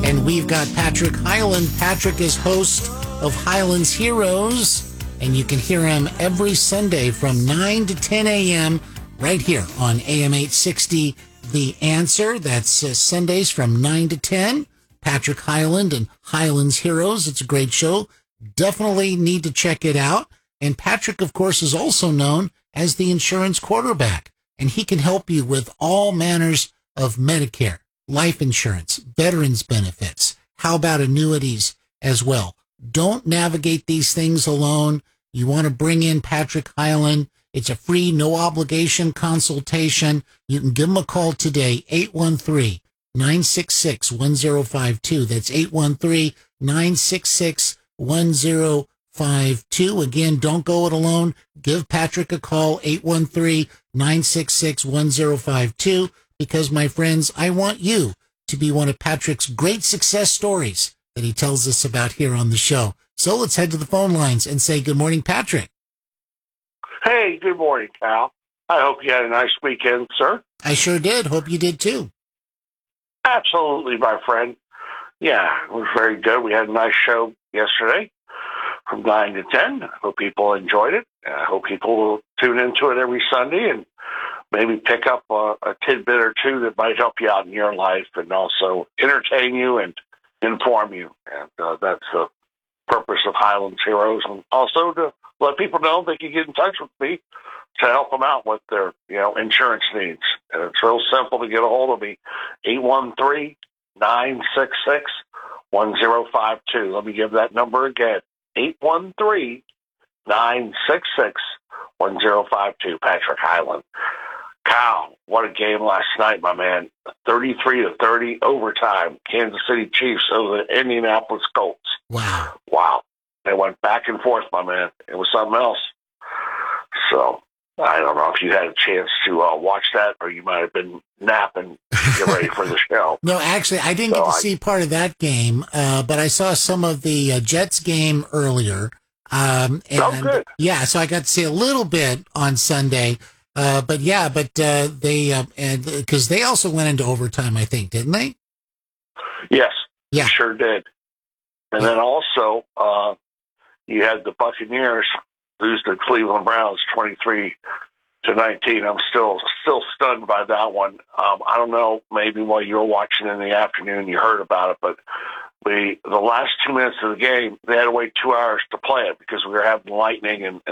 And we've got Patrick Hyland. Patrick is host of Hyland's Heroes, and you can hear him every Sunday from 9 to 10 a.m. right here on AM 860 The Answer. That's Sundays from 9 to 10. Patrick Hyland and Hyland's Heroes. It's a great show. Definitely need to check it out. And Patrick, of course, is also known as the insurance quarterback, and he can help you with all manners of Medicare, life insurance, veterans benefits. How about annuities as well? Don't navigate these things alone. You want to bring in Patrick Hyland. It's a free, no obligation consultation. You can give him a call today, 813-966-1052. That's 813-966-1052. Again, don't go it alone. Give Patrick a call, 813-966-1052, because, my friends, I want you to be one of Patrick's great success stories that he tells us about here on the show. So let's head to the phone lines and say good morning, Patrick. Hey, good morning, Cal. I hope you had a nice weekend, sir. I sure did. Hope you did too. Absolutely, my friend. Yeah, it was very good. We had a nice show yesterday from 9 to 10. I hope people enjoyed it. I hope people will tune into it every Sunday and maybe pick up a tidbit or two that might help you out in your life and also entertain you and inform you. And that's the purpose of Hyland's Heroes. And also to let people know they can get in touch with me to help them out with their, insurance needs. And it's real simple to get a hold of me, 813-966-1052. Let me give that number again, 813-966-1052, Patrick Hyland. Cal, what a game last night, my man. 33-30 overtime. Kansas City Chiefs over the Indianapolis Colts. Wow. They went back and forth, my man. It was something else. So I don't know if you had a chance to watch that, or you might have been napping to get ready for the show. No, actually, I didn't get to see part of that game, but I saw some of the Jets game earlier. Good. Yeah, so I got to see a little bit on Sunday. They because they also went into overtime, I think, didn't they? Yes, yeah, they sure did. And then also, you had the Buccaneers lose to Cleveland Browns 23-19. I'm still stunned by that one. I don't know, maybe while you were watching in the afternoon you heard about it, but the last 2 minutes of the game, they had to wait 2 hours to play it because we were having lightning and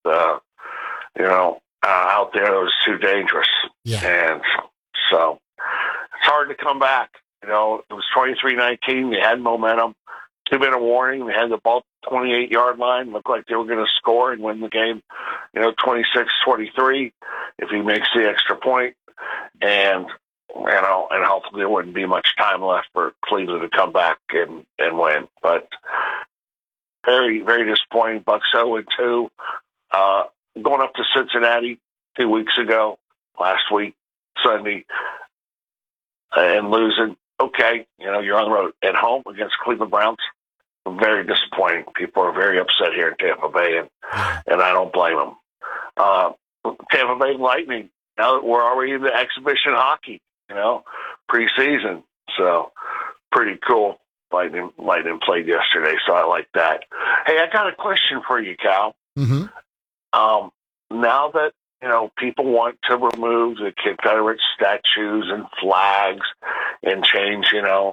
out there, it was too dangerous. Yeah. And so it's hard to come back. It was 23-19. They had momentum. 2-minute warning. They had the ball 28-yard line. Looked like they were going to score and win the game, 26-23 if he makes the extra point. And, and hopefully there wouldn't be much time left for Cleveland to come back and win. But very, very disappointing. Bucks 0-2. Going up to Cincinnati 2 weeks ago, last week, Sunday, and losing. Okay, you're on the road at home against Cleveland Browns. Very disappointing. People are very upset here in Tampa Bay, and I don't blame them. Tampa Bay Lightning, now that we're already in the exhibition hockey, preseason. So pretty cool. Lightning played yesterday, so I like that. Hey, I got a question for you, Cal. Mm-hmm. Now that, people want to remove the Confederate statues and flags and change,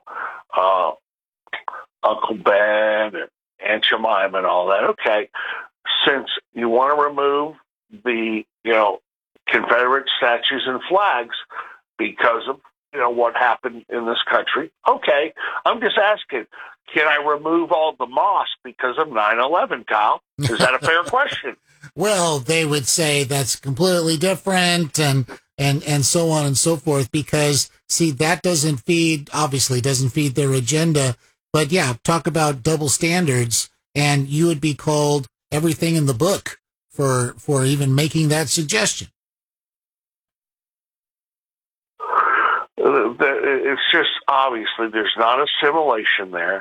Uncle Ben and Aunt Jemima and all that. Okay. Since you want to remove the, Confederate statues and flags because of, what happened in this country. Okay. I'm just asking, can I remove all the moss because of 9/11, Kyle? Is that a fair question? Well, they would say that's completely different and so on and so forth, because, see, that doesn't feed their agenda. But, yeah, talk about double standards, and you would be called everything in the book for even making that suggestion. It's just obviously there's not assimilation there.